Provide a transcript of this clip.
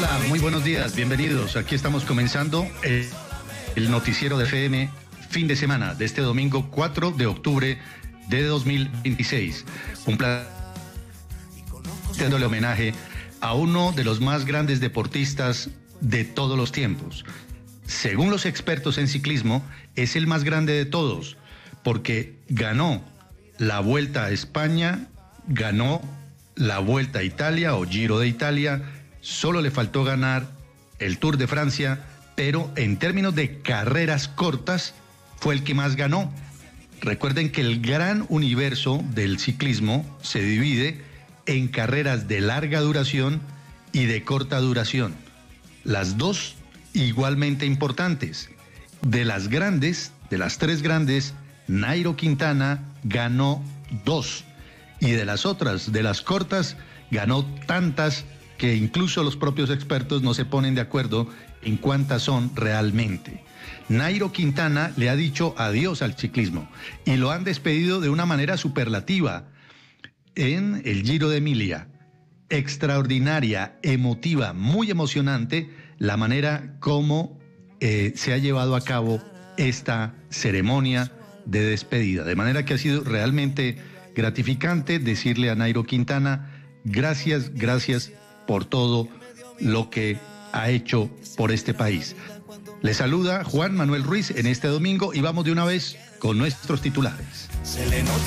Hola, muy buenos días, bienvenidos. Aquí estamos comenzando el noticiero de FM fin de semana de este domingo 4 de octubre de 2026. Un placer dándole homenaje a uno de los más grandes deportistas de todos los tiempos. Según los expertos en ciclismo, es el más grande de todos, porque ganó la Vuelta a España, ganó la Vuelta a Italia o Giro de Italia, solo le faltó ganar el Tour de Francia, pero en términos de carreras cortas fue el que más ganó. Recuerden que el gran universo del ciclismo se divide en carreras de larga duración y de corta duración. Las dos igualmente importantes. De las grandes, de las tres grandes, Nairo Quintana ganó 2. Y de las otras, de las cortas, ganó tantas que incluso los propios expertos no se ponen de acuerdo en cuántas son realmente. Nairo Quintana le ha dicho adiós al ciclismo y lo han despedido de una manera superlativa en el Giro de Emilia. Extraordinaria, emotiva, muy emocionante la manera como se ha llevado a cabo esta ceremonia de despedida. De manera que ha sido realmente gratificante decirle a Nairo Quintana, gracias por todo lo que ha hecho por este país. Le saluda Juan Manuel Ruiz en este domingo y vamos de una vez con nuestros titulares.